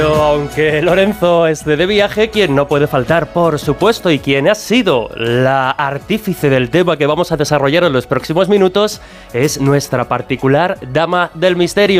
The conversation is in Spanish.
Aunque Lorenzo esté de viaje, quien no puede faltar, por supuesto, y quien ha sido la artífice del tema que vamos a desarrollar en los próximos minutos, es nuestra particular dama del misterio.